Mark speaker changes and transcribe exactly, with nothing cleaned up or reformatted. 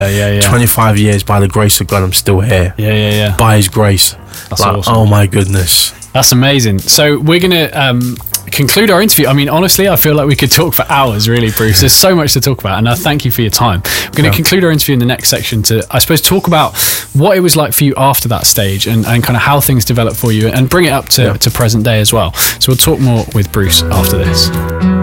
Speaker 1: yeah, yeah.
Speaker 2: twenty-five years, by the grace of God, I'm still here.
Speaker 1: Yeah, yeah, yeah.
Speaker 2: By His grace.
Speaker 1: That's
Speaker 2: like,
Speaker 1: awesome.
Speaker 2: Oh my goodness.
Speaker 1: That's amazing. So we're going to um, conclude our interview. I mean, honestly, I feel like we could talk for hours, really, Bruce. There's so much to talk about, and I thank you for your time. We're going to
Speaker 2: Yeah. conclude
Speaker 1: our interview in the next section to, I suppose, talk about what it was like for you after that stage and, and kind of how things developed for you and bring it up to,
Speaker 2: Yeah.
Speaker 1: to present day as well. So we'll talk more with Bruce after this.